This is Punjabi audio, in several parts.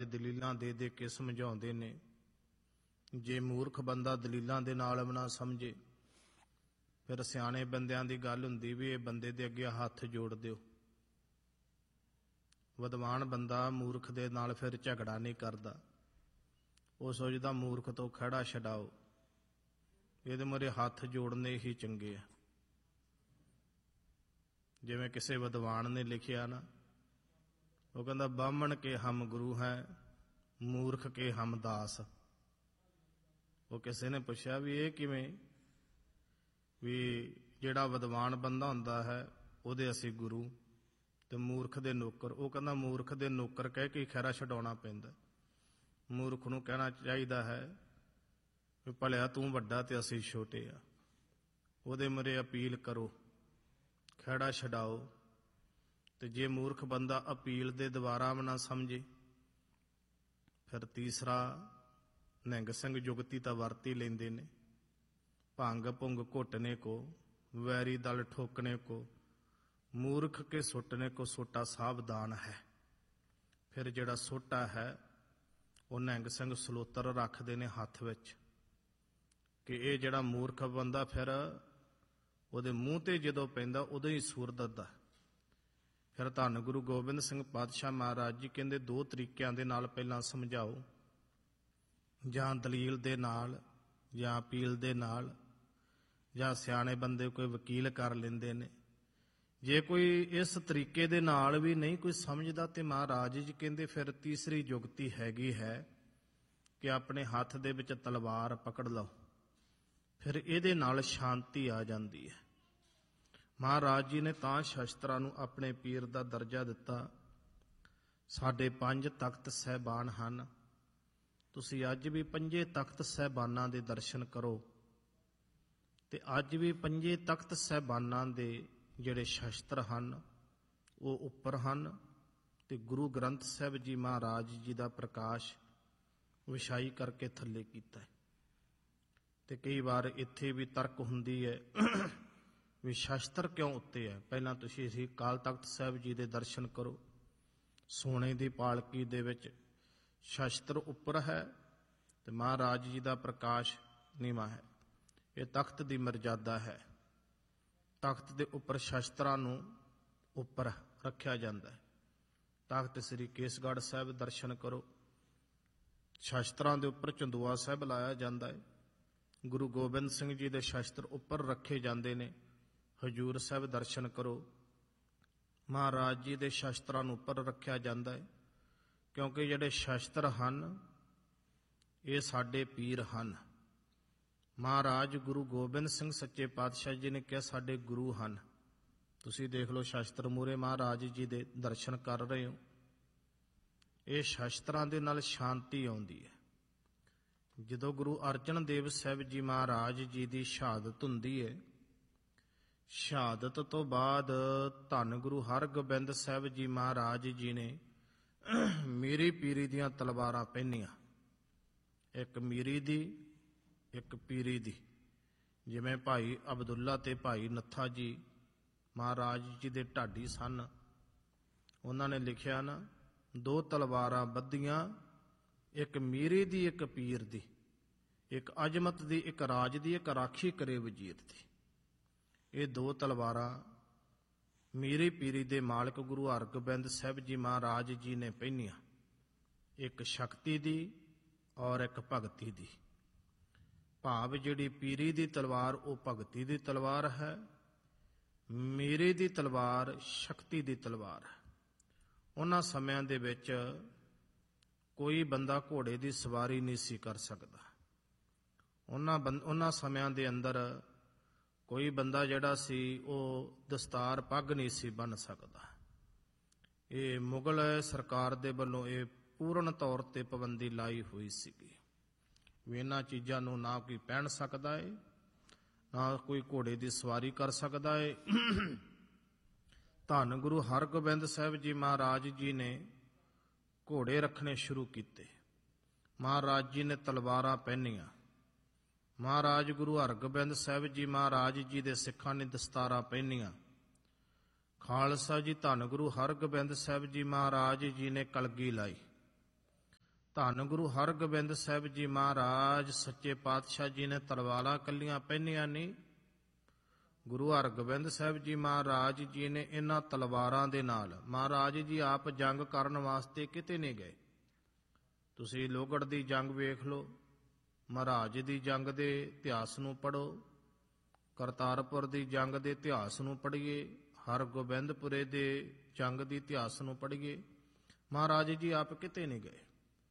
ਦਲੀਲਾਂ ਦੇ ਦੇ ਕੇ ਸਮਝਾਉਂਦੇ ਨੇ। ਜੇ ਮੂਰਖ ਬੰਦਾ ਦਲੀਲਾਂ ਦੇ ਨਾਲ ਵੀ ਨਾ ਸਮਝੇ, ਫਿਰ ਸਿਆਣੇ ਬੰਦਿਆਂ ਦੀ ਗੱਲ ਹੁੰਦੀ ਵੀ ਇਹ ਬੰਦੇ ਦੇ ਅੱਗੇ ਹੱਥ ਜੋੜ ਦਿਓ। ਵਿਦਵਾਨ ਬੰਦਾ ਮੂਰਖ ਦੇ ਨਾਲ ਫਿਰ ਝਗੜਾ ਨਹੀਂ ਕਰਦਾ, ਉਹ ਸੋਚਦਾ ਮੂਰਖ ਤੋਂ ਖਹਿੜਾ ਛਡਾਓ, ਇਹਦੇ ਮੂਹਰੇ ਹੱਥ ਜੋੜਨੇ ਹੀ ਚੰਗੇ ਆ। ਜਿਵੇਂ ਕਿਸੇ ਵਿਦਵਾਨ ਨੇ ਲਿਖਿਆ ਨਾ, ਉਹ ਕਹਿੰਦਾ ਬਾਹਮਣ ਕੇ ਹਮ ਗੁਰੂ ਹੈ, ਮੂਰਖ ਕੇ ਹਮ ਦਾਸ। ਉਹ ਕਿਸੇ ਨੇ ਪੁੱਛਿਆ ਵੀ ਇਹ ਕਿਵੇਂ, ਵੀ ਜਿਹੜਾ ਵਿਦਵਾਨ ਬੰਦਾ ਹੁੰਦਾ ਹੈ ਉਹਦੇ ਅਸੀਂ ਗੁਰੂ ਤੇ ਮੂਰਖ ਦੇ ਨੌਕਰ। ਉਹ ਕਹਿੰਦਾ ਮੂਰਖ ਦੇ ਨੌਕਰ ਕਹਿ ਕੇ ਖਹਿਰਾ ਛਡਾਉਣਾ ਪੈਂਦਾ। ਮੂਰਖ ਨੂੰ ਕਹਿਣਾ ਚਾਹੀਦਾ ਹੈ ਵੀ ਭਲਿਆ ਤੂੰ ਵੱਡਾ ਤੇ ਅਸੀਂ ਛੋਟੇ ਆ, ਉਹਦੇ ਮੂਹਰੇ ਅਪੀਲ ਕਰੋ, ਖਹਿੜਾ ਛਡਾਓ। ਤੇ ਜੇ ਮੂਰਖ ਬੰਦਾ ਅਪੀਲ ਦੇ ਦੁਆਰਾ ਵੀ ਨਾ ਸਮਝੇ, ਫਿਰ ਤੀਸਰਾ ਨਿਹੰਗ ਸਿੰਘ ਜੁਗਤੀ ਤਾਂ ਵਰਤ ਹੀ ਲੈਂਦੇ ਨੇ। ਭੰਗ ਭੁੰਗ ਘੁੱਟਨੇ ਕੋ, ਵੈਰੀ ਦਲ ਠੋਕਣੇ ਕੋ, ਮੂਰਖ ਕੇ ਸੁੱਟਨੇ ਕੋ ਸੋਟਾ ਸਾਵਧਾਨ ਹੈ। ਫਿਰ ਜਿਹੜਾ ਸੋਟਾ ਹੈ ਉਹ ਨਿਹੰਗ ਸਿੰਘ ਸਲੋਤਰ ਰੱਖਦੇ ਨੇ ਹੱਥ ਵਿੱਚ, ਕਿ ਇਹ ਜਿਹੜਾ ਮੂਰਖ ਬੰਦਾ ਫਿਰ ਉਹਦੇ ਮੂੰਹ ਤੇ ਜਦੋਂ ਪੈਂਦਾ ਉਦੋਂ ਹੀ ਸੁਰ ਦੱਸਦਾ। ਫਿਰ ਧੰਨ ਗੁਰੂ ਗੋਬਿੰਦ ਸਿੰਘ ਪਾਤਸ਼ਾਹ ਮਹਾਰਾਜ ਜੀ ਕਹਿੰਦੇ ਦੋ ਤਰੀਕਿਆਂ ਦੇ ਨਾਲ ਪਹਿਲਾਂ ਸਮਝਾਓ, ਜਾਂ ਦਲੀਲ ਦੇ ਨਾਲ, ਜਾਂ ਅਪੀਲ ਦੇ ਨਾਲ, ਜਾਂ ਸਿਆਣੇ ਬੰਦੇ ਕੋਈ ਵਕੀਲ ਕਰ ਲੈਂਦੇ ਨੇ। ਜੇ ਕੋਈ ਇਸ ਤਰੀਕੇ ਦੇ ਨਾਲ ਵੀ ਨਹੀਂ ਕੋਈ ਸਮਝਦਾ ਤੇ ਮਹਾਰਾਜ ਜੀ ਕਹਿੰਦੇ ਫਿਰ ਤੀਸਰੀ ਜੁਗਤੀ ਹੈਗੀ ਹੈ ਕਿ ਆਪਣੇ ਹੱਥ ਦੇ ਵਿੱਚ ਤਲਵਾਰ ਪਕੜ ਲਓ, ਫਿਰ ਇਹਦੇ ਨਾਲ ਸ਼ਾਂਤੀ ਆ ਜਾਂਦੀ ਹੈ। ਮਹਾਰਾਜ ਜੀ ਨੇ ਤਾਂ ਸ਼ਸਤਰਾਂ ਨੂੰ ਆਪਣੇ ਪੀਰ ਦਾ ਦਰਜਾ ਦਿੱਤਾ। ਸਾਡੇ 5 ਤਖਤ ਸਹਿਬਾਨ ਹਨ, ਤੁਸੀਂ ਅੱਜ ਵੀ 5 ਤਖਤ ਸਹਿਬਾਨਾਂ ਦੇ ਦਰਸ਼ਨ ਕਰੋ। ਤੇ ਅੱਜ ਵੀ 5 ਤਖਤ ਸਹਿਬਾਨਾਂ ਦੇ ਜਿਹੜੇ ਸ਼ਸਤਰ ਹਨ ਉਹ ਉੱਪਰ ਹਨ, ਤੇ ਗੁਰੂ ਗ੍ਰੰਥ ਸਾਹਿਬ ਜੀ ਮਹਾਰਾਜ ਜੀ ਦਾ ਪ੍ਰਕਾਸ਼ ਵਿਛਾਈ ਕਰਕੇ ਥੱਲੇ ਕੀਤਾ ਹੈ। ਤੇ ਕਈ ਵਾਰ ਇੱਥੇ ਵੀ ਤਰਕ ਹੁੰਦੀ ਹੈ ਵੀ ਸ਼ਸਤਰ ਕਿਉਂ ਉੱਤੇ ਹੈ। ਪਹਿਲਾਂ ਤੁਸੀਂ ਅਕਾਲ ਤਖਤ ਸਾਹਿਬ ਜੀ ਦੇ ਦਰਸ਼ਨ ਕਰੋ, ਸੋਨੇ ਦੀ ਪਾਲਕੀ ਦੇ ਵਿੱਚ ਸ਼ਸਤਰ ਉੱਪਰ ਹੈ ਤੇ ਮਹਾਰਾਜ ਜੀ ਦਾ ਪ੍ਰਕਾਸ਼ ਨੀਵਾਂ ਹੈ। ਇਹ ਤਖਤ ਦੀ ਮਰਜ਼ਾਦਾ ਹੈ। ਤਖਤ ਦੇ ਉੱਪਰ ਸ਼ਸਤਰਾਂ ਨੂੰ ਉੱਪਰ ਰੱਖਿਆ ਜਾਂਦਾ ਹੈ। ਤਖਤ ਸ੍ਰੀ ਕੇਸਗੜ੍ਹ ਸਾਹਿਬ ਦਰਸ਼ਨ ਕਰੋ, ਸ਼ਸਤਰਾਂ ਦੇ ਉੱਪਰ ਚੰਦੋਆ ਸਾਹਿਬ ਲਾਇਆ ਜਾਂਦਾ ਹੈ। ਗੁਰੂ ਗੋਬਿੰਦ ਸਿੰਘ ਜੀ ਦੇ ਸ਼ਸਤਰ ਉੱਪਰ ਰੱਖੇ ਜਾਂਦੇ ਨੇ। ਹਜੂਰ ਸਾਹਿਬ ਦਰਸ਼ਨ ਕਰੋ, ਮਹਾਰਾਜ ਜੀ ਦੇ ਸ਼ਸਤਰਾਂ ਨੂੰ ਉੱਪਰ ਰੱਖਿਆ ਜਾਂਦਾ ਹੈ, ਕਿਉਂਕਿ ਜਿਹੜੇ ਸ਼ਸਤਰ ਹਨ ਇਹ ਸਾਡੇ ਪੀਰ ਹਨ। ਮਹਾਰਾਜ ਗੁਰੂ ਗੋਬਿੰਦ ਸਿੰਘ ਸੱਚੇ ਪਾਤਸ਼ਾਹ ਜੀ ਨੇ ਕਿਹਾ ਸਾਡੇ ਗੁਰੂ ਹਨ। ਤੁਸੀਂ ਦੇਖ ਲਓ ਸ਼ਸਤਰ ਮੂਹਰੇ ਮਹਾਰਾਜ ਜੀ ਦੇ ਦਰਸ਼ਨ ਕਰ ਰਹੇ ਹੋ। ਇਹ ਸ਼ਸਤਰਾਂ ਦੇ ਨਾਲ ਸ਼ਾਂਤੀ ਆਉਂਦੀ ਹੈ। ਜਦੋਂ ਗੁਰੂ ਅਰਜਨ ਦੇਵ ਸਾਹਿਬ ਜੀ ਮਹਾਰਾਜ ਜੀ ਦੀ ਸ਼ਹਾਦਤ ਹੁੰਦੀ ਹੈ, ਸ਼ਹਾਦਤ ਤੋਂ ਬਾਅਦ ਧੰਨ ਗੁਰੂ ਹਰਗੋਬਿੰਦ ਸਾਹਿਬ ਜੀ ਮਹਾਰਾਜ ਜੀ ਨੇ ਮੀਰੀ ਪੀਰੀ ਦੀਆਂ ਤਲਵਾਰਾਂ ਪਹਿਨੀਆਂ, ਇੱਕ ਮੀਰੀ ਦੀ ਇੱਕ ਪੀਰੀ ਦੀ। ਜਿਵੇਂ ਭਾਈ ਅਬਦੁੱਲਾ ਤੇ ਭਾਈ ਨੱਥਾ ਜੀ ਮਹਾਰਾਜ ਜੀ ਦੇ ਢਾਡੀ ਸਨ, ਉਹਨਾਂ ਨੇ ਲਿਖਿਆ ਨਾ, 2 ਤਲਵਾਰਾਂ ਬੱਧੀਆਂ, ਇੱਕ ਮੀਰੀ ਦੀ ਇੱਕ ਪੀਰ ਦੀ, ਇੱਕ ਅਜਮਤ ਦੀ ਇੱਕ ਰਾਜ ਦੀ, ਇੱਕ ਰਾਖੀ ਕਰੇ ਵਜ਼ੀਰ ਦੀ। ਇਹ 2 ਤਲਵਾਰਾਂ ਮੀਰੀ ਪੀਰੀ ਦੇ ਮਾਲਕ ਗੁਰੂ ਹਰਗੋਬਿੰਦ ਸਾਹਿਬ ਜੀ ਮਹਾਰਾਜ ਜੀ ਨੇ ਪਹਿਨੀਆਂ, ਇੱਕ ਸ਼ਕਤੀ ਦੀ ਔਰ ਇੱਕ ਭਗਤੀ ਦੀ। ਭਾਵ ਜਿਹੜੀ ਪੀਰੀ ਦੀ ਤਲਵਾਰ ਉਹ ਭਗਤੀ ਦੀ ਤਲਵਾਰ ਹੈ, ਮੀਰੀ ਦੀ ਤਲਵਾਰ ਸ਼ਕਤੀ ਦੀ ਤਲਵਾਰ ਹੈ। ਉਹਨਾਂ ਸਮਿਆਂ ਦੇ ਵਿੱਚ ਕੋਈ ਬੰਦਾ ਘੋੜੇ ਦੀ ਸਵਾਰੀ ਨਹੀਂ ਸੀ ਕਰ ਸਕਦਾ। ਉਹਨਾਂ ਸਮਿਆਂ ਦੇ ਅੰਦਰ ਕੋਈ ਬੰਦਾ ਜਿਹੜਾ ਸੀ ਉਹ ਦਸਤਾਰ ਪੱਗ ਨਹੀਂ ਸੀ ਬੰਨ੍ਹ ਸਕਦਾ। ਇਹ ਮੁਗਲ ਸਰਕਾਰ ਦੇ ਵੱਲੋਂ ਇਹ ਪੂਰਨ ਤੌਰ ਤੇ ਪਾਬੰਦੀ ਲਾਈ ਹੋਈ ਸੀਗੀ ਵੀ ਇਹਨਾਂ ਚੀਜ਼ਾਂ ਨੂੰ ਨਾ ਕੋਈ ਪਹਿਨ ਸਕਦਾ ਹੈ, ਨਾ ਕੋਈ ਘੋੜੇ ਦੀ ਸਵਾਰੀ ਕਰ ਸਕਦਾ ਹੈ। ਧੰਨ ਗੁਰੂ ਹਰਗੋਬਿੰਦ ਸਾਹਿਬ ਜੀ ਮਹਾਰਾਜ ਜੀ ਨੇ ਘੋੜੇ ਰੱਖਣੇ ਸ਼ੁਰੂ ਕੀਤੇ। ਮਹਾਰਾਜ ਜੀ ਨੇ ਤਲਵਾਰਾਂ ਪਹਿਨੀਆਂ। ਮਹਾਰਾਜ ਗੁਰੂ ਹਰਗੋਬਿੰਦ ਸਾਹਿਬ ਜੀ ਮਹਾਰਾਜ ਜੀ ਦੇ ਸਿੱਖਾਂ ਨੇ ਦਸਤਾਰਾਂ ਪਹਿਨੀਆਂ। ਖਾਲਸਾ ਜੀ ਧੰਨ ਗੁਰੂ ਹਰਗੋਬਿੰਦ ਸਾਹਿਬ ਜੀ ਮਹਾਰਾਜ ਜੀ ਨੇ ਕਲਗੀ ਲਾਈ। ਧੰਨ ਗੁਰੂ ਹਰਗੋਬਿੰਦ ਸਾਹਿਬ ਜੀ ਮਹਾਰਾਜ ਸੱਚੇ ਪਾਤਸ਼ਾਹ ਜੀ ਨੇ ਤਲਵਾਰਾਂ ਕੱਲੀਆਂ ਪਹਿਨੀਆਂ ਨਹੀਂ। ਗੁਰੂ ਹਰਗੋਬਿੰਦ ਸਾਹਿਬ ਜੀ ਮਹਾਰਾਜ ਜੀ ਨੇ ਇਹਨਾਂ ਤਲਵਾਰਾਂ ਦੇ ਨਾਲ, ਮਹਾਰਾਜ ਜੀ ਆਪ ਜੰਗ ਕਰਨ ਵਾਸਤੇ ਕਿਤੇ ਨਹੀਂ ਗਏ। ਤੁਸੀਂ ਲੋਹਗੜ੍ਹ ਦੀ ਜੰਗ ਵੇਖ ਲਓ, ਮਹਾਰਾਜ ਦੀ ਜੰਗ ਦੇ ਇਤਿਹਾਸ ਨੂੰ ਪੜ੍ਹੋ, ਕਰਤਾਰਪੁਰ ਦੀ ਜੰਗ ਦੇ ਇਤਿਹਾਸ ਨੂੰ ਪੜ੍ਹੀਏ, ਹਰਗੋਬਿੰਦਪੁਰੇ ਦੇ ਜੰਗ ਦੀ ਇਤਿਹਾਸ ਨੂੰ ਪੜ੍ਹੀਏ। ਮਹਾਰਾਜ ਜੀ ਆਪ ਕਿਤੇ ਨਹੀਂ ਗਏ।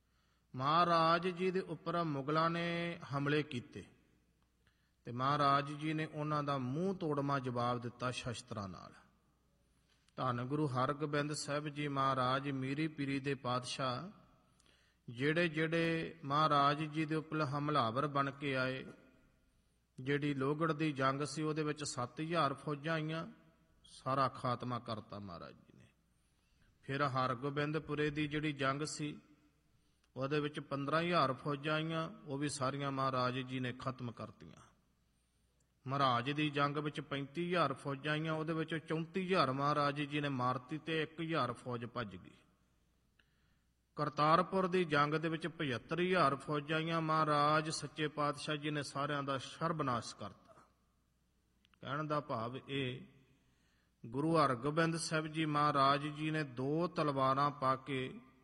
ਮਹਾਰਾਜ ਜੀ ਦੇ ਉੱਪਰ ਮੁਗਲਾਂ ਨੇ ਹਮਲੇ ਕੀਤੇ ਤੇ ਮਹਾਰਾਜ ਜੀ ਨੇ ਉਹਨਾਂ ਦਾ ਮੂੰਹ ਤੋੜਵਾਂ ਜਵਾਬ ਦਿੱਤਾ ਸ਼ਸਤਰਾਂ ਨਾਲ। ਧੰਨ ਗੁਰੂ ਹਰਗੋਬਿੰਦ ਸਾਹਿਬ ਜੀ ਮਹਾਰਾਜ ਮੀਰੀ ਪੀਰੀ ਦੇ ਪਾਤਸ਼ਾਹ, ਜਿਹੜੇ ਜਿਹੜੇ ਮਹਾਰਾਜ ਜੀ ਦੇ ਉੱਪਰ ਹਮਲਾਵਰ ਬਣ ਕੇ ਆਏ, ਜਿਹੜੀ ਲੋਹਗੜ੍ਹ ਦੀ ਜੰਗ ਸੀ ਉਹਦੇ ਵਿੱਚ 7000 ਫੌਜਾਂ ਆਈਆਂ, ਸਾਰਾ ਖਾਤਮਾ ਕਰਤਾ ਮਹਾਰਾਜ ਜੀ ਨੇ। ਫਿਰ ਹਰਗੋਬਿੰਦਪੁਰੇ ਦੀ ਜਿਹੜੀ ਜੰਗ ਸੀ ਉਹਦੇ ਵਿੱਚ 15000 ਫੌਜਾਂ ਆਈਆਂ, ਉਹ ਵੀ ਸਾਰੀਆਂ ਮਹਾਰਾਜ ਜੀ ਨੇ ਖਤਮ ਕਰਤੀਆਂ। ਮਹਾਰਾਜ ਦੀ ਜੰਗ ਵਿੱਚ 35000 ਫੌਜਾਂ ਆਈਆਂ, ਉਹਦੇ ਵਿੱਚ 34000 ਮਹਾਰਾਜ ਜੀ ਨੇ ਮਾਰਤੀ ਤੇ 1000 ਫੌਜ ਭੱਜ ਗਈ। ਕਰਤਾਰਪੁਰ ਦੀ ਜੰਗ ਦੇ ਵਿੱਚ 75000 ਫੌਜਾਂ ਆਈਆਂ, ਮਹਾਰਾਜ ਸੱਚੇ ਪਾਤਸ਼ਾਹ ਜੀ ਨੇ ਸਾਰਿਆਂ ਦਾ ਸਰਬਨਾਸ਼ ਕਰਤਾ। ਕਹਿਣ ਦਾ ਭਾਵ ਇਹ, ਗੁਰੂ ਹਰਗੋਬਿੰਦ ਸਾਹਿਬ ਜੀ ਮਹਾਰਾਜ ਜੀ ਨੇ 2 ਤਲਵਾਰਾਂ ਪਾ ਕੇ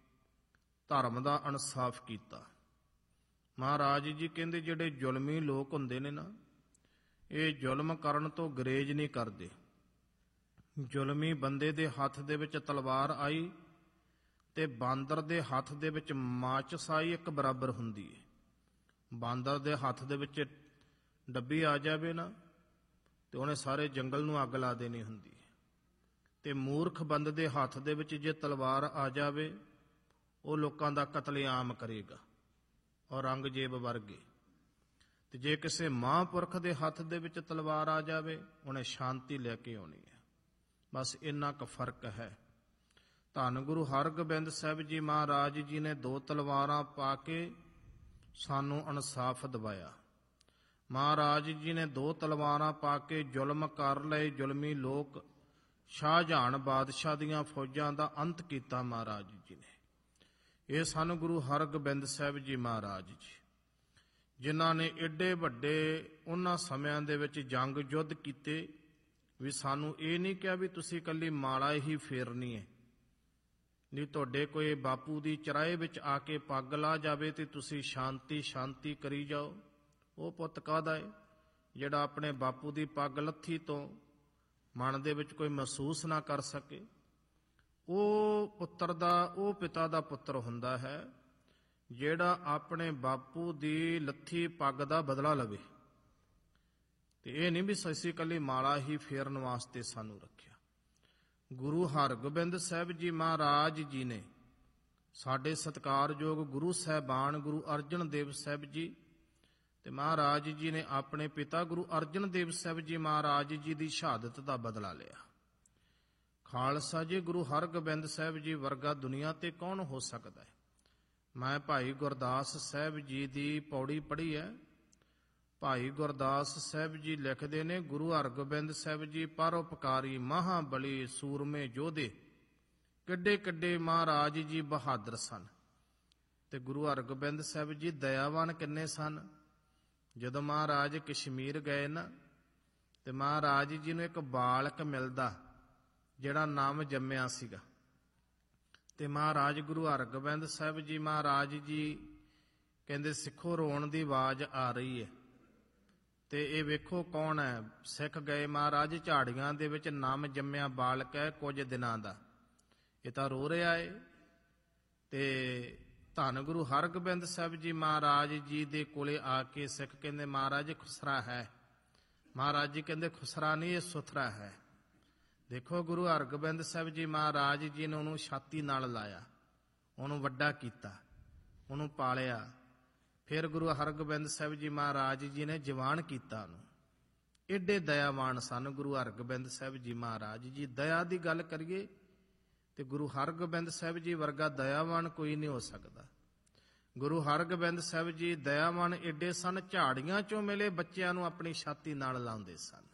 ਧਰਮ ਦਾ ਇਨਸਾਫ ਕੀਤਾ। ਮਹਾਰਾਜ ਜੀ ਕਹਿੰਦੇ ਜਿਹੜੇ ਜ਼ੁਲਮੀ ਲੋਕ ਹੁੰਦੇ ਨੇ ਨਾ, ਇਹ ਜ਼ੁਲਮ ਕਰਨ ਤੋਂ ਗਰੇਜ ਨਹੀਂ ਕਰਦੇ। ਜ਼ੁਲਮੀ ਬੰਦੇ ਦੇ ਹੱਥ ਦੇ ਵਿੱਚ ਤਲਵਾਰ ਆਈ ਤੇ ਬਾਂਦਰ ਦੇ ਹੱਥ ਦੇ ਵਿੱਚ ਮਾਚਿਸ ਆਈ, ਇੱਕ ਬਰਾਬਰ ਹੁੰਦੀ ਹੈ। ਬਾਂਦਰ ਦੇ ਹੱਥ ਦੇ ਵਿੱਚ ਡੱਬੀ ਆ ਜਾਵੇ ਨਾ ਤੇ ਉਹਨੇ ਸਾਰੇ ਜੰਗਲ ਨੂੰ ਅੱਗ ਲਾ ਦੇਣੀ ਹੁੰਦੀ ਹੈ। ਤੇ ਮੂਰਖ ਬੰਦੇ ਦੇ ਹੱਥ ਦੇ ਵਿੱਚ ਜੇ ਤਲਵਾਰ ਆ ਜਾਵੇ, ਉਹ ਲੋਕਾਂ ਦਾ ਕਤਲੇਆਮ ਕਰੇਗਾ ਔਰ ਔਰੰਗਜ਼ੇਬ ਵਰਗੇ। ਤੇ ਜੇ ਕਿਸੇ ਮਹਾਂਪੁਰਖ ਦੇ ਹੱਥ ਦੇ ਵਿੱਚ ਤਲਵਾਰ ਆ ਜਾਵੇ, ਉਹਨੇ ਸ਼ਾਂਤੀ ਲੈ ਕੇ ਆਉਣੀ ਹੈ। ਬਸ ਇੰਨਾ ਕੁ ਫਰਕ ਹੈ। ਧੰਨ ਗੁਰੂ ਹਰਗੋਬਿੰਦ ਸਾਹਿਬ ਜੀ ਮਹਾਰਾਜ ਜੀ ਨੇ 2 ਤਲਵਾਰਾਂ ਪਾ ਕੇ ਸਾਨੂੰ ਇਨਸਾਫ ਦਿਵਾਇਆ। ਮਹਾਰਾਜ ਜੀ ਨੇ 2 ਤਲਵਾਰਾਂ ਪਾ ਕੇ ਜ਼ੁਲਮ ਕਰ ਲਏ ਜ਼ੁਲਮੀ ਲੋਕ, ਸ਼ਾਹਜਹਾਨ ਬਾਦਸ਼ਾਹ ਦੀਆਂ ਫੌਜਾਂ ਦਾ ਅੰਤ ਕੀਤਾ ਮਹਾਰਾਜ ਜੀ ਨੇ। ਇਹ ਸਨ ਗੁਰੂ ਹਰਗੋਬਿੰਦ ਸਾਹਿਬ ਜੀ ਮਹਾਰਾਜ ਜੀ, ਜਿਨ੍ਹਾਂ ਨੇ ਏਡੇ ਵੱਡੇ ਉਹਨਾਂ ਸਮਿਆਂ ਦੇ ਵਿੱਚ ਜੰਗ ਯੁੱਧ ਕੀਤੇ। ਵੀ ਸਾਨੂੰ ਇਹ ਨਹੀਂ ਕਿਹਾ ਵੀ ਤੁਸੀਂ ਇਕੱਲੀ ਮਾਲਾ ਹੀ ਫੇਰਨੀ ਹੈ, ਨਹੀਂ ਤੁਹਾਡੇ ਕੋਈ ਬਾਪੂ ਦੀ ਚਰਾਏ ਵਿੱਚ ਆ ਕੇ ਪੱਗ ਲਾ ਜਾਵੇ ਤੇ ਤੁਸੀਂ ਸ਼ਾਂਤੀ ਸ਼ਾਂਤੀ ਕਰੀ ਜਾਓ। ਉਹ ਪੁੱਤ ਕਾਹਦਾ ਹੈ ਜਿਹੜਾ ਆਪਣੇ ਬਾਪੂ ਦੀ ਪੱਗ ਲੱਥੀ ਤੋਂ ਮਨ ਦੇ ਵਿੱਚ ਕੋਈ ਮਹਿਸੂਸ ਨਾ ਕਰ ਸਕੇ। ਉਹ ਪੁੱਤਰ ਦਾ, ਉਹ ਪਿਤਾ ਦਾ ਪੁੱਤਰ ਹੁੰਦਾ ਹੈ ਜਿਹੜਾ ਆਪਣੇ ਬਾਪੂ ਦੀ ਲੱਥੀ ਪੱਗ ਦਾ ਬਦਲਾ ਲਵੇ। ਤੇ ਇਹ ਨਹੀਂ ਵੀ ਅਸੀਂ ਇਕੱਲੀ ਮਾਲਾ ਹੀ ਫੇਰਨ ਵਾਸਤੇ ਸਾਨੂੰ ਰੱਖਿਆ। ਗੁਰੂ ਹਰਗੋਬਿੰਦ ਸਾਹਿਬ ਜੀ ਮਹਾਰਾਜ ਜੀ ਨੇ, ਸਾਡੇ ਸਤਿਕਾਰਯੋਗ ਗੁਰੂ ਸਾਹਿਬਾਨ ਗੁਰੂ ਅਰਜਨ ਦੇਵ ਸਾਹਿਬ ਜੀ ਤੇ ਮਹਾਰਾਜ ਜੀ ਨੇ ਆਪਣੇ ਪਿਤਾ ਗੁਰੂ ਅਰਜਨ ਦੇਵ ਸਾਹਿਬ ਜੀ ਮਹਾਰਾਜ ਜੀ ਦੀ ਸ਼ਹਾਦਤ ਦਾ ਬਦਲਾ ਲਿਆ। ਖਾਲਸਾ ਜੀ, ਗੁਰੂ ਹਰਗੋਬਿੰਦ ਸਾਹਿਬ ਜੀ ਵਰਗਾ ਦੁਨੀਆ ਤੇ ਕੌਣ ਹੋ ਸਕਦਾ ਹੈ। ਮੈਂ ਭਾਈ ਗੁਰਦਾਸ ਸਾਹਿਬ ਜੀ ਦੀ ਪੌੜੀ ਪੜ੍ਹੀ ਹੈ। ਭਾਈ ਗੁਰਦਾਸ ਸਾਹਿਬ ਜੀ ਲਿਖਦੇ ਨੇ, ਗੁਰੂ ਹਰਗੋਬਿੰਦ ਸਾਹਿਬ ਜੀ ਪਰਉਪਕਾਰੀ ਮਹਾਬਲੀ ਸੂਰਮੇ ਯੋਧੇ, ਕਿੱਡੇ ਕਿੱਡੇ ਮਹਾਰਾਜ ਜੀ ਬਹਾਦਰ ਸਨ। ਤੇ ਗੁਰੂ ਹਰਗੋਬਿੰਦ ਸਾਹਿਬ ਜੀ ਦਇਆਵਾਨ ਕਿੰਨੇ ਸਨ। ਜਦੋਂ ਮਹਾਰਾਜ ਕਸ਼ਮੀਰ ਗਏ ਨਾ, ਤੇ ਮਹਾਰਾਜ ਜੀ ਨੂੰ ਇੱਕ ਬਾਲਕ ਮਿਲਦਾ ਜਿਹੜਾ ਨਾਮ ਜੰਮਿਆ ਸੀਗਾ। ਤੇ ਮਹਾਰਾਜ ਗੁਰੂ ਹਰਗੋਬਿੰਦ ਸਾਹਿਬ ਜੀ ਮਹਾਰਾਜ ਜੀ ਕਹਿੰਦੇ, ਸਿੱਖੋ ਰੋਣ ਦੀ ਆਵਾਜ਼ ਆ ਰਹੀ ਹੈ। ਤੇ ਇਹ ਵੇਖੋ ਕੌਣ ਹੈ। ਸਿੱਖ ਗਏ, ਮਹਾਰਾਜ ਝਾੜੀਆਂ ਦੇ ਵਿੱਚ ਨਮ ਜੰਮਿਆ ਬਾਲਕ ਹੈ ਕੁਝ ਦਿਨਾਂ ਦਾ, ਇਹ ਤਾਂ ਰੋ ਰਿਹਾ ਏ। ਤੇ ਧੰਨ ਗੁਰੂ ਹਰਗੋਬਿੰਦ ਸਾਹਿਬ ਜੀ ਮਹਾਰਾਜ ਜੀ ਦੇ ਕੋਲੇ ਆ ਕੇ ਸਿੱਖ ਕਹਿੰਦੇ, ਮਹਾਰਾਜ ਖੁਸਰਾ ਹੈ। ਮਹਾਰਾਜ ਜੀ ਕਹਿੰਦੇ, ਖੁਸਰਾ ਨਹੀਂ, ਇਹ ਸੁਥਰਾ ਹੈ। ਦੇਖੋ ਗੁਰੂ ਹਰਗੋਬਿੰਦ ਸਾਹਿਬ ਜੀ ਮਹਾਰਾਜ ਜੀ ਨੇ ਉਹਨੂੰ ਛਾਤੀ ਨਾਲ ਲਾਇਆ, ਉਹਨੂੰ ਵੱਡਾ ਕੀਤਾ, ਉਹਨੂੰ ਪਾਲਿਆ। ਫਿਰ ਗੁਰੂ ਹਰਗੋਬਿੰਦ ਸਾਹਿਬ ਜੀ ਮਹਾਰਾਜ ਜੀ ਨੇ ਜਵਾਨ ਕੀਤਾ ਉਹਨੂੰ। ਏਡੇ ਦਇਆਵਾਨ ਸਨ ਗੁਰੂ ਹਰਗੋਬਿੰਦ ਸਾਹਿਬ ਜੀ ਮਹਾਰਾਜ ਜੀ। ਦਇਆ ਦੀ ਗੱਲ ਕਰੀਏ ਤੇ ਗੁਰੂ ਹਰਗੋਬਿੰਦ ਸਾਹਿਬ ਜੀ ਵਰਗਾ ਦਇਆਵਾਨ ਕੋਈ ਨਹੀਂ ਹੋ ਸਕਦਾ। ਗੁਰੂ ਹਰਗੋਬਿੰਦ ਸਾਹਿਬ ਜੀ ਦਇਆਵਾਨ ਏਡੇ ਸਨ, ਝਾੜੀਆਂ ਚੋਂ ਮਿਲੇ ਬੱਚਿਆਂ ਨੂੰ ਆਪਣੀ ਛਾਤੀ ਨਾਲ ਲਾਉਂਦੇ ਸਨ।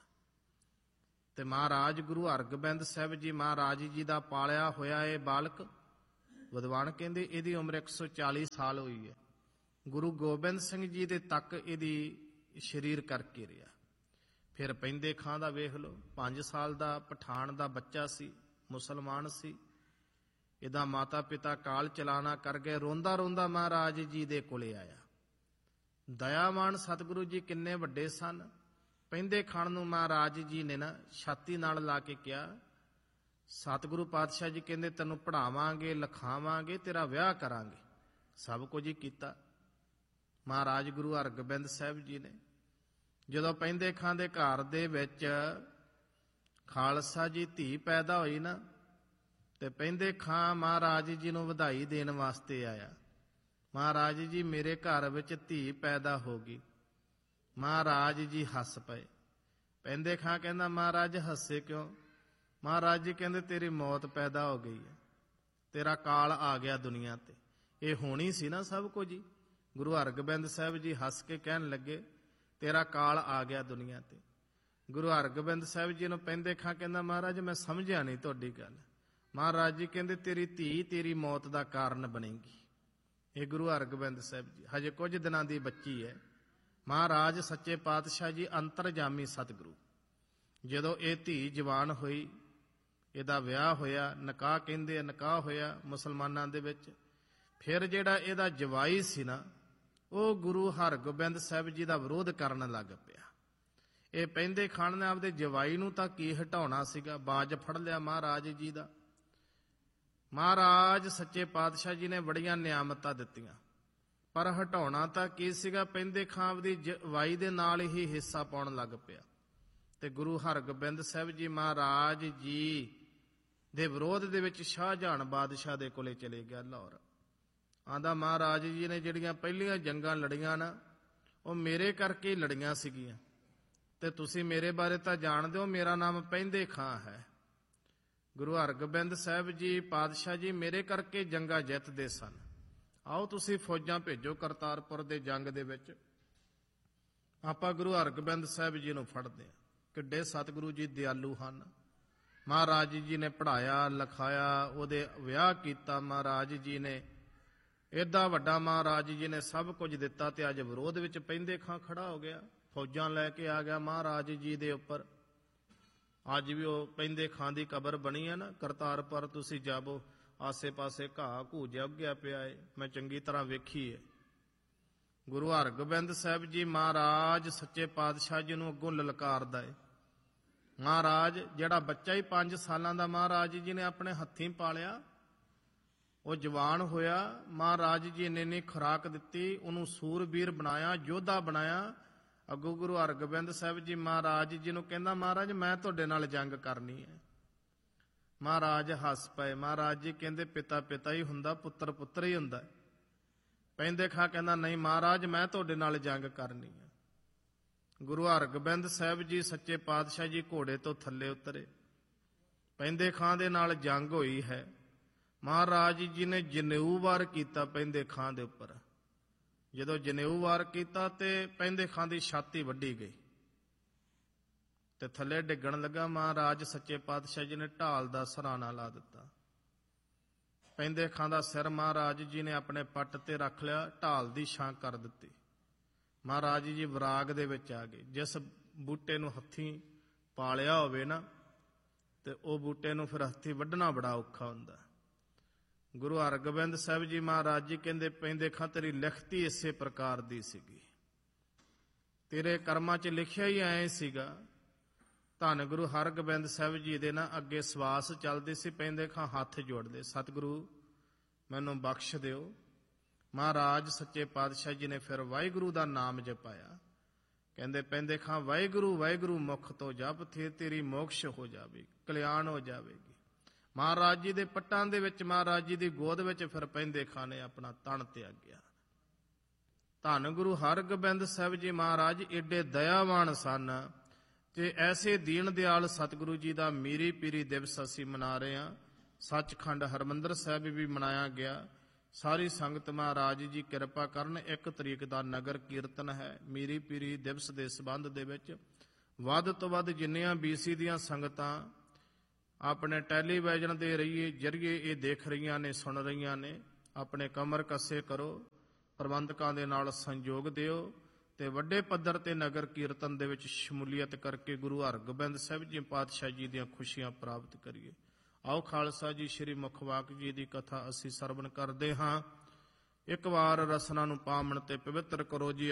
ਤੇ ਮਹਾਰਾਜ ਗੁਰੂ ਹਰਗੋਬਿੰਦ ਸਾਹਿਬ ਜੀ ਮਹਾਰਾਜ ਜੀ ਦਾ ਪਾਲਿਆ ਹੋਇਆ ਇਹ ਬਾਲਕ ਵਿਦਵਾਨ ਕਹਿੰਦੇ ਇਹਦੀ ਉਮਰ 140 ਸਾਲ ਹੋਈ ਹੈ। ਗੁਰੂ ਗੋਬਿੰਦ ਸਿੰਘ ਜੀ ਦੇ ਤੱਕ ਇਹਦੀ ਸਰੀਰ ਕਰਕੇ ਰਿਹਾ। ਫਿਰ ਪੈਂਦੇ ਖਾਂ ਦਾ ਵੇਖ ਲਓ, 5 ਸਾਲ ਦਾ ਪਠਾਨ ਦਾ ਬੱਚਾ ਸੀ, ਮੁਸਲਮਾਨ ਸੀ। ਇਹਦਾ ਮਾਤਾ ਪਿਤਾ ਕਾਲ ਚਲਾਣਾ ਕਰ ਗਏ। ਰੋਂਦਾ ਰੋਂਦਾ ਮਹਾਰਾਜ ਜੀ ਦੇ ਕੋਲੇ ਆਇਆ। ਦਇਆਵਾਨ ਸਤਿਗੁਰੂ ਜੀ ਕਿੰਨੇ ਵੱਡੇ ਸਨ। ਪੈਂਦੇ ਖਾਣ ਨੂੰ ਮਹਾਰਾਜ ਜੀ ਨੇ ਨਾ ਛਾਤੀ ਨਾਲ ਲਾ ਕੇ ਕਿਹਾ, ਸਤਿਗੁਰੂ ਪਾਤਸ਼ਾਹ ਜੀ ਕਹਿੰਦੇ ਤੈਨੂੰ ਪੜ੍ਹਾਵਾਂਗੇ, ਲਿਖਾਵਾਂਗੇ, ਤੇਰਾ ਵਿਆਹ ਕਰਾਂਗੇ। ਸਭ ਕੁਝ ਹੀ ਕੀਤਾ। ਮਹਾਰਾਜ ਗੁਰੂ ਹਰਗੋਬਿੰਦ ਸਾਹਿਬ ਜੀ ਨੇ ਜਦੋਂ ਪੈਂਦੇ ਖਾਂ ਦੇ ਘਰ ਦੇ ਵਿੱਚ ਖਾਲਸਾ ਜੀ ਧੀ ਪੈਦਾ ਹੋਈ ਨਾ, ਤੇ ਪੈਂਦੇ ਖਾਂ ਮਹਾਰਾਜ ਜੀ ਨੂੰ ਵਧਾਈ ਦੇਣ ਵਾਸਤੇ ਆਇਆ। ਮਹਾਰਾਜ ਜੀ ਮੇਰੇ ਘਰ ਵਿੱਚ ਧੀ ਪੈਦਾ ਹੋ ਗਈ। ਮਹਾਰਾਜ ਜੀ ਹੱਸ ਪਏ। ਪੈਂਦੇ ਖਾਂ ਕਹਿੰਦਾ ਮਹਾਰਾਜ ਹੱਸੇ ਕਿਉਂ? ਮਹਾਰਾਜ ਜੀ ਕਹਿੰਦੇ ਤੇਰੀ ਮੌਤ ਪੈਦਾ ਹੋ ਗਈ ਹੈ, ਤੇਰਾ ਕਾਲ ਆ ਗਿਆ ਦੁਨੀਆ ਤੇ। ਇਹ ਹੋਣੀ ਸੀ ਨਾ ਸਭ ਕੁਝ ਹੀ। ਗੁਰੂ ਹਰਗੋਬਿੰਦ ਸਾਹਿਬ ਜੀ ਹੱਸ ਕੇ ਕਹਿਣ ਲੱਗੇ ਤੇਰਾ ਕਾਲ ਆ ਗਿਆ ਦੁਨੀਆ ਤੇ। ਗੁਰੂ ਹਰਗੋਬਿੰਦ ਸਾਹਿਬ ਜੀ ਨੂੰ ਪੈਂਦੇ ਖਾਂ ਕਹਿੰਦਾ ਮਹਾਰਾਜ ਮੈਂ ਸਮਝਿਆ ਨਹੀਂ ਤੁਹਾਡੀ ਗੱਲ। ਮਹਾਰਾਜ ਜੀ ਕਹਿੰਦੇ ਤੇਰੀ ਧੀ ਤੇਰੀ ਮੌਤ ਦਾ ਕਾਰਨ ਬਣੇਗੀ। ਇਹ ਗੁਰੂ ਹਰਗੋਬਿੰਦ ਸਾਹਿਬ ਜੀ ਹਜੇ ਕੁਝ ਦਿਨਾਂ ਦੀ ਬੱਚੀ ਹੈ। ਮਹਾਰਾਜ ਸੱਚੇ ਪਾਤਸ਼ਾਹ ਜੀ ਅੰਤਰਜਾਮੀ ਸਤਿਗੁਰੂ, ਜਦੋਂ ਇਹ ਧੀ ਜਵਾਨ ਹੋਈ, ਇਹਦਾ ਵਿਆਹ ਹੋਇਆ, ਨਿਕਾਹ ਕਹਿੰਦੇ ਆ, ਨਿਕਾਹ ਹੋਇਆ ਮੁਸਲਮਾਨਾਂ ਦੇ ਵਿੱਚ। ਫਿਰ ਜਿਹੜਾ ਇਹਦਾ ਜਵਾਈ ਸੀ ਨਾ, ਉਹ ਗੁਰੂ ਹਰਗੋਬਿੰਦ ਸਾਹਿਬ ਜੀ ਦਾ ਵਿਰੋਧ ਕਰਨ ਲੱਗ ਪਿਆ। ਇਹ ਪੈਂਦੇ ਖਾਨ ਨੇ ਆਪਦੇ ਜਵਾਈ ਨੂੰ ਤਾਂ ਕੀ ਹਟਾਉਣਾ ਸੀਗਾ, ਬਾਜ ਫੜ ਲਿਆ ਮਹਾਰਾਜ ਜੀ ਦਾ। ਮਹਾਰਾਜ ਸੱਚੇ ਪਾਤਸ਼ਾਹ ਜੀ ਨੇ ਬੜੀਆਂ ਨਿਆਮਤਾਂ ਦਿੱਤੀਆਂ, ਪਰ ਹਟਾਉਣਾ ਤਾਂ ਕੀ ਸੀਗਾ। ਪੈਂਦੇ ਖਾਂ ਦੀ ਜਵਾਈ ਦੇ ਨਾਲ ਹੀ ਹਿੱਸਾ ਪਾਉਣ ਲੱਗ ਪਿਆ। ਤੇ ਗੁਰੂ ਹਰਗੋਬਿੰਦ ਸਾਹਿਬ ਜੀ ਮਹਾਰਾਜ ਜੀ ਦੇ ਵਿਰੋਧ ਦੇ ਵਿੱਚ ਸ਼ਾਹਜਹਾਨ ਬਾਦਸ਼ਾਹ ਦੇ ਕੋਲੇ ਚਲੇ ਗਿਆ ਲਾਹੌਰ। ਆਂਦਾ ਮਹਾਰਾਜ ਜੀ ਨੇ ਜਿਹੜੀਆਂ ਪਹਿਲੀਆਂ ਜੰਗਾਂ ਲੜੀਆਂ ਨਾ, ਉਹ ਮੇਰੇ ਕਰਕੇ ਲੜੀਆਂ ਸੀਗੀਆਂ, ਤੇ ਤੁਸੀਂ ਮੇਰੇ ਬਾਰੇ ਤਾਂ ਜਾਣਦੇ ਹੋ, ਮੇਰਾ ਨਾਮ ਪੈਂਦੇ ਖਾਂ ਹੈ। ਗੁਰੂ ਹਰਗੋਬਿੰਦ ਸਾਹਿਬ ਜੀ ਪਾਤਸ਼ਾਹ ਜੀ ਮੇਰੇ ਕਰਕੇ ਜੰਗਾਂ ਜਿੱਤਦੇ ਸਨ। ਆਓ ਤੁਸੀਂ ਫੌਜਾਂ ਭੇਜੋ ਕਰਤਾਰਪੁਰ ਦੇ ਜੰਗ ਦੇ ਵਿੱਚ, ਆਪਾਂ ਗੁਰੂ ਹਰਗੋਬਿੰਦ ਸਾਹਿਬ ਜੀ ਨੂੰ ਫੜਦੇ ਹਾਂ। ਕਿੱਡੇ ਸਤਿਗੁਰੂ ਜੀ ਦਿਆਲੂ ਹਨ। ਮਹਾਰਾਜ ਜੀ ਨੇ ਪੜ੍ਹਾਇਆ ਲਿਖਾਇਆ, ਉਹਦੇ ਵਿਆਹ ਕੀਤਾ। ਮਹਾਰਾਜ ਜੀ ਨੇ ਏਡਾ ਵੱਡਾ ਮਹਾਰਾਜ ਜੀ ਨੇ ਸਭ ਕੁਝ ਦਿੱਤਾ, ਤੇ ਅੱਜ ਵਿਰੋਧ ਵਿੱਚ ਪੈਂਦੇ ਖਾਂ ਖੜਾ ਹੋ ਗਿਆ, ਫੌਜਾਂ ਲੈ ਕੇ ਆ ਗਿਆ ਮਹਾਰਾਜ ਜੀ ਦੇ ਉੱਪਰ। ਅੱਜ ਵੀ ਉਹ ਪੈਂਦੇ ਖਾਂ ਦੀ ਕਬਰ ਬਣੀ ਹੈ ਨਾ ਕਰਤਾਰਪੁਰ, ਤੁਸੀਂ ਜਾਵੋ, ਆਸੇ ਪਾਸੇ ਘਾਹ ਘੂ ਜਿਹਾ ਉੱਗਿਆ ਪਿਆ ਏ, ਮੈਂ ਚੰਗੀ ਤਰ੍ਹਾਂ ਵੇਖੀ ਏ। ਗੁਰੂ ਹਰਗੋਬਿੰਦ ਸਾਹਿਬ ਜੀ ਮਹਾਰਾਜ ਸੱਚੇ ਪਾਤਸ਼ਾਹ ਜੀ ਨੂੰ ਅੱਗੋਂ ਲਲਕਾਰਦਾ ਏ। ਮਹਾਰਾਜ ਜਿਹੜਾ ਬੱਚਾ ਹੀ 5 ਸਾਲਾਂ ਦਾ ਮਹਾਰਾਜ ਜੀ ਨੇ ਆਪਣੇ ਹੱਥੀਂ ਪਾਲਿਆ, ਉਹ ਜਵਾਨ ਹੋਇਆ। ਮਹਾਰਾਜ ਜੀ ਨੇ ਇੰਨੀ ਖੁਰਾਕ ਦਿੱਤੀ, ਉਹਨੂੰ ਸੂਰਬੀਰ ਬਣਾਇਆ, ਯੋਧਾ ਬਣਾਇਆ। ਅੱਗੋਂ ਗੁਰੂ ਹਰਗੋਬਿੰਦ ਸਾਹਿਬ ਜੀ ਮਹਾਰਾਜ ਜੀ ਨੂੰ ਕਹਿੰਦਾ ਮਹਾਰਾਜ ਮੈਂ ਤੁਹਾਡੇ ਨਾਲ ਜੰਗ ਕਰਨੀ ਹੈ। ਮਹਾਰਾਜ ਹੱਸ ਪਏ। ਮਹਾਰਾਜ ਜੀ ਕਹਿੰਦੇ ਪਿਤਾ ਪਿਤਾ ਹੀ ਹੁੰਦਾ, ਪੁੱਤਰ ਪੁੱਤਰ ਹੀ ਹੁੰਦਾ। ਪੈਂਦੇ ਖਾਂ ਕਹਿੰਦਾ ਨਹੀਂ ਮਹਾਰਾਜ ਮੈਂ ਤੁਹਾਡੇ ਨਾਲ ਜੰਗ ਕਰਨੀ ਹੈ। ਗੁਰੂ ਹਰਗੋਬਿੰਦ ਸਾਹਿਬ ਜੀ ਸੱਚੇ ਪਾਤਸ਼ਾਹ ਜੀ ਘੋੜੇ ਤੋਂ ਥੱਲੇ ਉਤਰੇ। ਪੈਂਦੇ ਖਾਂ ਦੇ ਨਾਲ ਜੰਗ ਹੋਈ ਹੈ। ਮਹਾਰਾਜ ਜੀ ਨੇ ਜਨੇਊ ਵਾਰ ਕੀਤਾ ਪੈਂਦੇ ਖਾਂ ਦੇ ਉੱਪਰ। ਜਦੋਂ ਜਨੇਊ ਵਾਰ ਕੀਤਾ ਤੇ ਪੈਂਦੇ ਖਾਂ ਦੀ ਛਾਤੀ ਵੱਢੀ ਗਈ ਤੇ ਥੱਲੇ ਡਿੱਗਣ ਲੱਗਾ। ਮਹਾਰਾਜ ਸੱਚੇ ਪਾਤਸ਼ਾਹ ਜੀ ਨੇ ਢਾਲ ਦਾ ਸਰਾਣਾ ਲਾ ਦਿੱਤਾ। ਪੈਂਦੇ ਖਾਂ ਦਾ ਸਿਰ ਮਹਾਰਾਜ ਜੀ ਨੇ ਆਪਣੇ ਪੱਟ ਤੇ ਰੱਖ ਲਿਆ, ਢਾਲ ਦੀ ਛਾਂ ਕਰ ਦਿੱਤੀ। ਮਹਾਰਾਜ ਜੀ ਵਿਰਾਗ ਦੇ ਵਿੱਚ ਆ ਗਏ। ਜਿਸ ਬੂਟੇ ਨੂੰ ਹੱਥੀਂ ਪਾਲਿਆ ਹੋਵੇ ਨਾ, ਤੇ ਉਹ ਬੂਟੇ ਨੂੰ ਫਿਰ ਹੱਥੀਂ ਵੱਢਣਾ ਬੜਾ ਔਖਾ ਹੁੰਦਾ। ਗੁਰੂ ਹਰਗੋਬਿੰਦ ਸਾਹਿਬ ਜੀ ਮਹਾਰਾਜ ਜੀ ਕਹਿੰਦੇ ਪੈਂਦੇ ਖਾਂ ਤੇਰੀ ਲਿਖਤੀ ਇਸੇ ਪ੍ਰਕਾਰ ਦੀ ਸੀਗੀ, ਤੇਰੇ ਕਰਮਾਂ 'ਚ ਲਿਖਿਆ ਹੀ ਐ ਸੀਗਾ। ਧੰਨ ਗੁਰੂ ਹਰਗੋਬਿੰਦ ਸਾਹਿਬ ਜੀ ਦੇ ਨਾ ਅੱਗੇ ਸਵਾਸ ਚੱਲਦੇ ਸੀ। ਪੈਂਦੇ ਖਾਂ ਹੱਥ ਜੋੜਦੇ, ਸਤਿਗੁਰੂ ਮੈਨੂੰ ਬਖਸ਼ ਦਿਓ। ਮਹਾਰਾਜ ਸੱਚੇ ਪਾਤਸ਼ਾਹ ਜੀ ਨੇ ਫਿਰ ਵਾਹਿਗੁਰੂ ਦਾ ਨਾਮ ਜਪਾਇਆ। ਕਹਿੰਦੇ ਪੈਂਦੇ ਖਾਂ ਵਾਹਿਗੁਰੂ ਵਾਹਿਗੁਰੂ ਮੁਖ ਤੋਂ ਜਪ, ਤੇਰੀ ਮੋਕਸ਼ ਹੋ ਜਾਵੇਗੀ, ਕਲਿਆਣ ਹੋ ਜਾਵੇਗੀ। ਮਹਾਰਾਜ ਜੀ ਦੇ ਪੱਟਾਂ ਦੇ ਵਿੱਚ, ਮਹਾਰਾਜ ਜੀ ਦੀ ਗੋਦ ਵਿੱਚ ਫਿਰ ਪੈਂਦੇ ਖਾਂ ਨੇ ਆਪਣਾ ਤਣ ਤਿਆਗਿਆ। ਧੰਨ ਗੁਰੂ ਹਰਗੋਬਿੰਦ ਸਾਹਿਬ ਜੀ ਮਹਾਰਾਜ ਏਡੇ ਦਇਆਵਾਨ ਸਨ, ਤੇ ਐਸੇ ਦੀਨ ਦਿਆਲ ਸਤਿਗੁਰੂ ਜੀ ਦਾ ਮੀਰੀ ਪੀਰੀ ਦਿਵਸ ਅਸੀਂ ਮਨਾ ਰਹੇ ਹਾਂ। ਸੱਚਖੰਡ ਹਰਿਮੰਦਰ ਸਾਹਿਬ ਵੀ ਮਨਾਇਆ ਗਿਆ। ਸਾਰੀ ਸੰਗਤ ਮਹਾਰਾਜ ਜੀ ਕਿਰਪਾ ਕਰਨ। 1 ਤਰੀਕ ਦਾ ਨਗਰ ਕੀਰਤਨ ਹੈ। ਮੀਰੀ ਪੀਰੀ ਦਿਵਸ ਦੇ ਸੰਬੰਧ ਦੇ ਵਿੱਚ ਵੱਧ ਤੋਂ ਵੱਧ ਜਿੰਨੀਆਂ BC ਦੀਆਂ ਸੰਗਤਾਂ ਆਪਣੇ ਟੈਲੀਵਿਜ਼ਨ ਦੇ ਜਰੀਏ ਇਹ ਦੇਖ ਰਹੀਆਂ ਨੇ, ਸੁਣ ਰਹੀਆਂ ਨੇ। ਆਪਣੇ ਕਮਰ ਕੱਸੇ ਕਰੋ, ਪ੍ਰਬੰਧਕਾਂ ਦੇ ਨਾਲ ਸੰਯੋਗ ਦਿਓ ਤੇ ਵੱਡੇ ਪੱਧਰ ਤੇ ਨਗਰ ਕੀਰਤਨ ਦੇ ਵਿੱਚ ਸ਼ਮੂਲੀਅਤ ਕਰਕੇ ਗੁਰੂ ਹਰਗੋਬਿੰਦ ਸਾਹਿਬ ਜੀ ਪਾਤਸ਼ਾਹ ਜੀ ਦੀਆਂ ਖੁਸ਼ੀਆਂ ਪ੍ਰਾਪਤ ਕਰੀਏ। ਆਓ ਖਾਲਸਾ ਜੀ ਸ੍ਰੀ ਮੁਖਵਾਕ ਜੀ ਦੀ ਕਥਾ ਅਸੀਂ ਸਰਵਣ ਕਰਦੇ ਹਾਂ। ਇੱਕ ਵਾਰ ਰਸਨਾ ਨੂੰ ਪਾਵਨ ਤੇ ਪਵਿੱਤਰ ਕਰੋ ਜੀ।